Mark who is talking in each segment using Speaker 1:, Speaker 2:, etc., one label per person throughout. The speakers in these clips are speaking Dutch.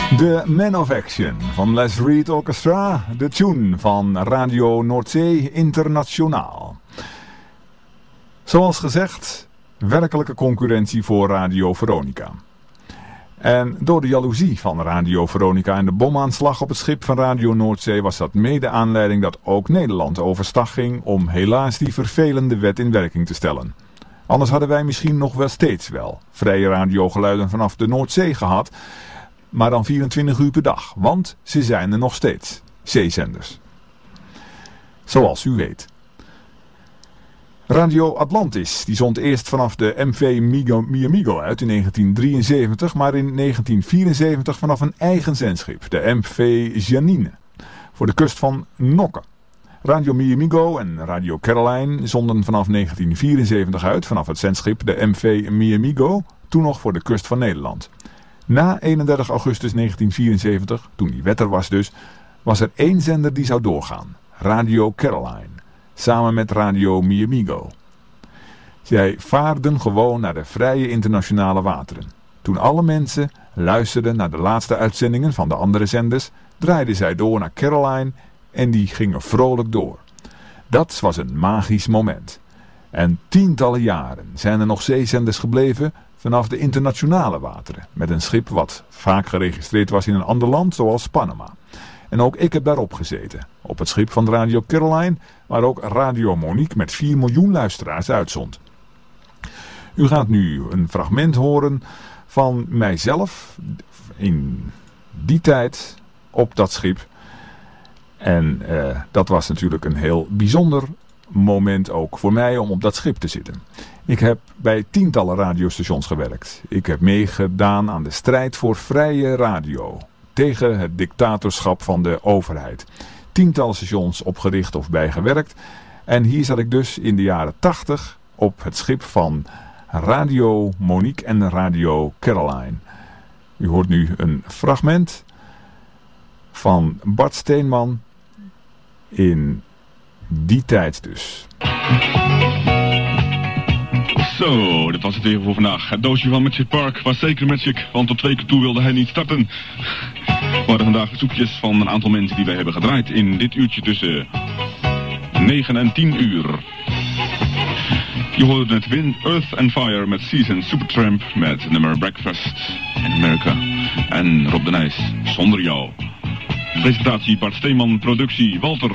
Speaker 1: De Man of Action van Les Reed Orchestra, de tune van Radio Noordzee Internationaal. Zoals gezegd, werkelijke concurrentie voor Radio Veronica. En door de jaloezie van Radio Veronica en de bomaanslag op het schip van Radio Noordzee was dat mede aanleiding dat ook Nederland overstag ging om helaas die vervelende wet in werking te stellen. Anders hadden wij misschien nog wel steeds wel vrije radiogeluiden vanaf de Noordzee gehad, maar dan 24 uur per dag, want ze zijn er nog steeds, zeezenders. Zoals u weet. Radio Atlantis, die zond eerst vanaf de MV Miamigo uit in 1973, maar in 1974 vanaf een eigen zendschip, de MV Janine, voor de kust van Nokken. Radio Miamigo en Radio Caroline zonden vanaf 1974 uit, vanaf het zendschip de MV Miamigo, toen nog voor de kust van Nederland. Na 31 augustus 1974, toen die wet er was dus, was er één zender die zou doorgaan, Radio Caroline, samen met Radio Miamigo. Zij vaarden gewoon naar de vrije internationale wateren. Toen alle mensen luisterden naar de laatste uitzendingen van de andere zenders, draaiden zij door naar Caroline en die gingen vrolijk door. Dat was een magisch moment. En tientallen jaren zijn er nog zeezenders gebleven vanaf de internationale wateren, met een schip wat vaak geregistreerd was in een ander land, zoals Panama. En ook ik heb daarop gezeten, op het schip van Radio Caroline, waar ook Radio Monique met 4 miljoen luisteraars uitzond. U gaat nu een fragment horen van mijzelf in die tijd op dat schip. En dat was natuurlijk een heel bijzonder moment ook voor mij om op dat schip te zitten. Ik heb bij tientallen radiostations gewerkt. Ik heb meegedaan aan de strijd voor vrije radio, tegen het dictatorschap van de overheid. Tientallen stations opgericht of bijgewerkt. En hier zat ik dus in de jaren 80 op het schip van Radio Monique en Radio Caroline. U hoort nu een fragment van Bart Steenman in die tijd dus.
Speaker 2: Zo, dat was het weer voor vandaag. Het doosje van Magic Park was zeker Magic, want tot 2 keer toe wilde hij niet starten. We hadden vandaag verzoekjes van een aantal mensen die wij hebben gedraaid in dit uurtje tussen 9 en 10 uur. Je hoorde het Wind, Earth and Fire met Season Supertramp met het nummer Breakfast in America. En Rob de Nijs, Zonder Jou. Presentatie Bart Steeman, productie Walter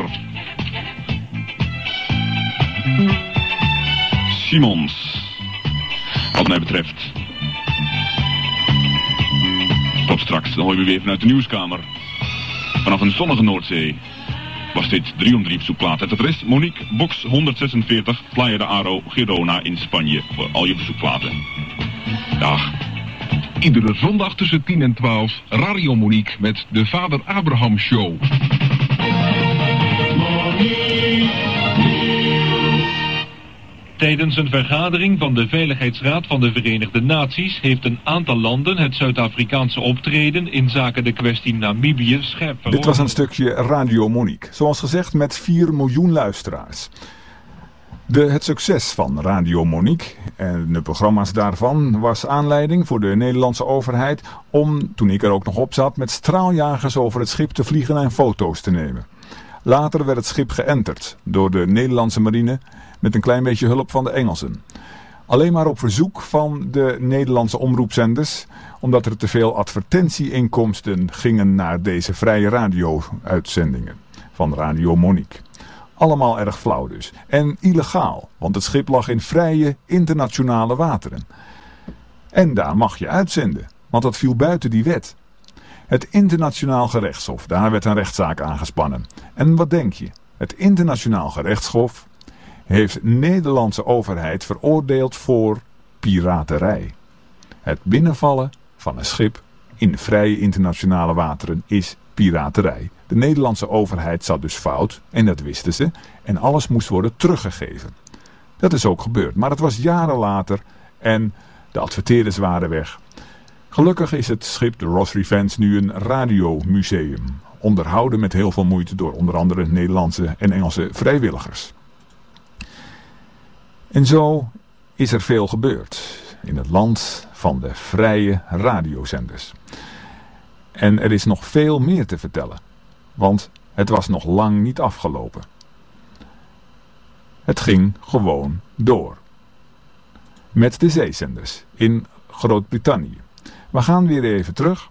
Speaker 2: Simons. Wat mij betreft. Tot straks, dan hoor je weer vanuit de nieuwskamer. Vanaf een zonnige Noordzee was dit 3 om 3 verzoekplaat. Het adres Monique, box 146, Playa de Aro, Girona in Spanje. Voor al je verzoekplaten. Dag.
Speaker 3: Iedere zondag tussen 10 en 12, Radio Monique met de Vader Abraham Show.
Speaker 4: Tijdens een vergadering van de Veiligheidsraad van de Verenigde Naties heeft een aantal landen het Zuid-Afrikaanse optreden in zaken de kwestie Namibië scherp veroordeeld.
Speaker 1: Dit was een stukje Radio Monique, zoals gezegd met 4 miljoen luisteraars. Het succes van Radio Monique en de programma's daarvan was aanleiding voor de Nederlandse overheid om, toen ik er ook nog op zat, met straaljagers over het schip te vliegen en foto's te nemen. Later werd het schip geënterd door de Nederlandse marine met een klein beetje hulp van de Engelsen. Alleen maar op verzoek van de Nederlandse omroepzenders, omdat er te veel advertentieinkomsten gingen naar deze vrije radio-uitzendingen van Radio Monique. Allemaal erg flauw dus. En illegaal, want het schip lag in vrije internationale wateren. En daar mag je uitzenden, want dat viel buiten die wet. Het internationaal gerechtshof, daar werd een rechtszaak aangespannen. En wat denk je? Het internationaal gerechtshof heeft de Nederlandse overheid veroordeeld voor piraterij. Het binnenvallen van een schip in vrije internationale wateren is piraterij. De Nederlandse overheid zat dus fout en dat wisten ze en alles moest worden teruggegeven. Dat is ook gebeurd, maar het was jaren later en de adverteerders waren weg. Gelukkig is het schip de Ross Revenge nu een radiomuseum, onderhouden met heel veel moeite door onder andere Nederlandse en Engelse vrijwilligers. En zo is er veel gebeurd in het land van de vrije radiozenders. En er is nog veel meer te vertellen, want het was nog lang niet afgelopen. Het ging gewoon door. Met de zeezenders in Groot-Brittannië. We gaan weer even terug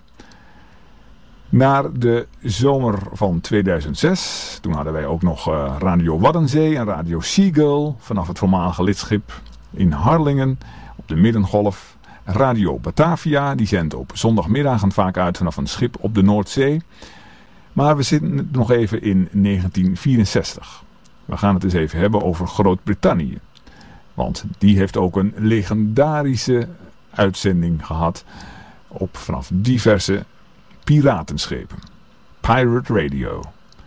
Speaker 1: naar de zomer van 2006. Toen hadden wij ook nog Radio Waddenzee en Radio Seagull vanaf het voormalige lidschip in Harlingen op de Middengolf. Radio Batavia, die zendt op zondagmiddagen vaak uit vanaf een schip op de Noordzee. Maar we zitten nog even in 1964. We gaan het eens even hebben over Groot-Brittannië. Want die heeft ook een legendarische uitzending gehad vanaf diverse piratenschepen. Pirate Radio.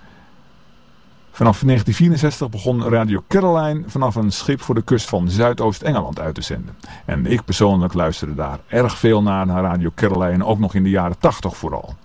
Speaker 1: Vanaf 1964 begon Radio Caroline vanaf een schip voor de kust van Zuidoost-Engeland uit te zenden. En ik persoonlijk luisterde daar erg veel naar Radio Caroline, ook nog in de jaren 80 vooral.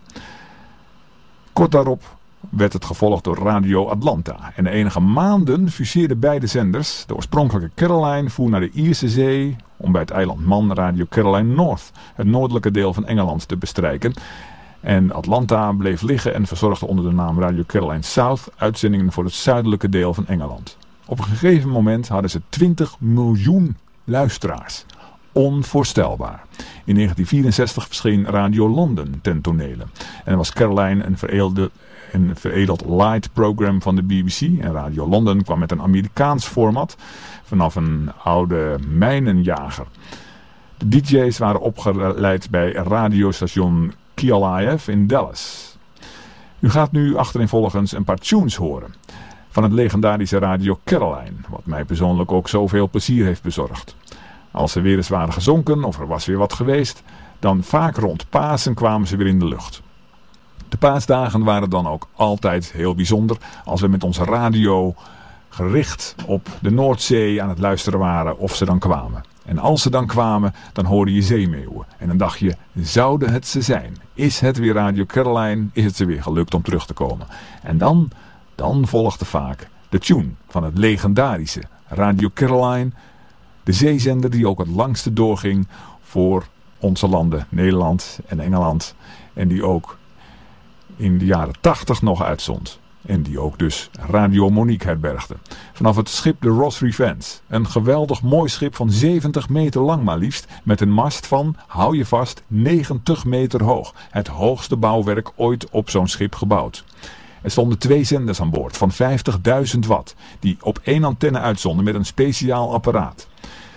Speaker 1: Kort daarop werd het gevolgd door Radio Atlanta. En de enige maanden fuseerden beide zenders. De oorspronkelijke Caroline voer naar de Ierse Zee om bij het eiland Man Radio Caroline North, het noordelijke deel van Engeland, te bestrijken. En Atlanta bleef liggen en verzorgde onder de naam Radio Caroline South uitzendingen voor het zuidelijke deel van Engeland. Op een gegeven moment hadden ze 20 miljoen luisteraars. Onvoorstelbaar. In 1964 verscheen Radio London ten tonele. En was Caroline een veredeld light program van de BBC. En Radio London kwam met een Amerikaans format vanaf een oude mijnenjager. De DJ's waren opgeleid bij radiostation KLIF in Dallas. U gaat nu achtereenvolgens een paar tunes horen van het legendarische Radio Caroline, wat mij persoonlijk ook zoveel plezier heeft bezorgd. Als ze weer eens waren gezonken of er was weer wat geweest, dan vaak rond Pasen kwamen ze weer in de lucht. De paasdagen waren dan ook altijd heel bijzonder als we met onze radio gericht op de Noordzee aan het luisteren waren of ze dan kwamen. En als ze dan kwamen, dan hoorde je zeemeeuwen. En dan dacht je, zouden het ze zijn? Is het weer Radio Caroline? Is het ze weer gelukt om terug te komen? En dan volgde vaak de tune van het legendarische Radio Caroline. De zeezender die ook het langste doorging voor onze landen, Nederland en Engeland. En die ook in de jaren 80 nog uitzond. En die ook dus Radio Monique herbergde. Vanaf het schip de Ross Revenge. Een geweldig mooi schip van 70 meter lang maar liefst. Met een mast van, hou je vast, 90 meter hoog. Het hoogste bouwwerk ooit op zo'n schip gebouwd. Er stonden 2 zenders aan boord van 50.000 watt. Die op 1 antenne uitzonden met een speciaal apparaat.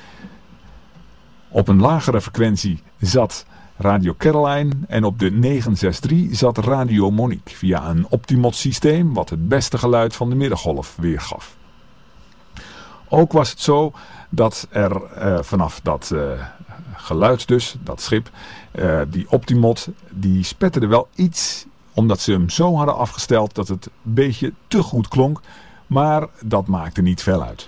Speaker 1: Op een lagere frequentie zat Radio Caroline en op de 963 zat Radio Monique via een Optimot systeem wat het beste geluid van de middengolf weergaf. Ook was het zo dat er vanaf dat geluid dus, dat schip, die Optimot, die spetterde wel iets omdat ze hem zo hadden afgesteld dat het een beetje te goed klonk, maar dat maakte niet veel uit.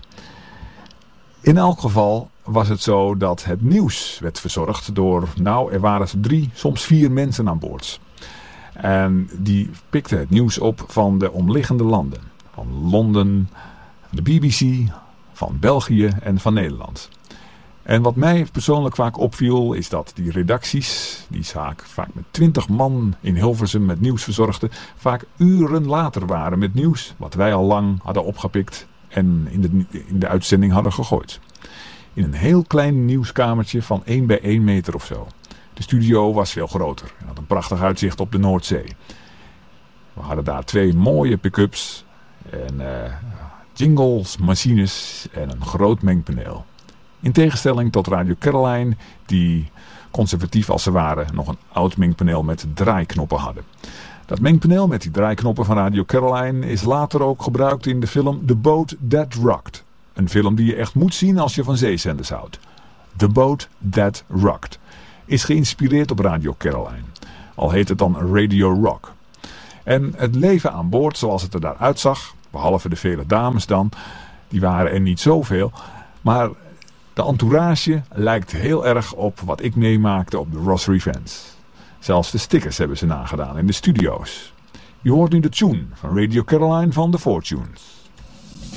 Speaker 1: In elk geval was het zo dat het nieuws werd verzorgd door, er waren 3, soms 4 mensen aan boord. En die pikten het nieuws op van de omliggende landen. Van Londen, de BBC, van België en van Nederland. En wat mij persoonlijk vaak opviel is dat die redacties, die vaak met 20 man in Hilversum met nieuws verzorgden, vaak uren later waren met nieuws wat wij al lang hadden opgepikt en in de uitzending hadden gegooid. In een heel klein nieuwskamertje van 1 bij 1 meter of zo. De studio was veel groter en had een prachtig uitzicht op de Noordzee. We hadden daar 2 mooie pick-ups en jingles, machines en een groot mengpaneel. In tegenstelling tot Radio Caroline, die conservatief als ze waren nog een oud mengpaneel met draaiknoppen hadden. Dat mengpaneel met die draaiknoppen van Radio Caroline is later ook gebruikt in de film The Boat That Rocked. Een film die je echt moet zien als je van zeezenders houdt. The Boat That Rocked is geïnspireerd op Radio Caroline. Al heet het dan Radio Rock. En het leven aan boord zoals het er daar uitzag, behalve de vele dames dan, die waren er niet zoveel, maar de entourage lijkt heel erg op wat ik meemaakte op de Ross Revenge. Zelfs de stickers hebben ze nagedaan in de studio's. Je hoort nu de tune van Radio Caroline van The Fortunes.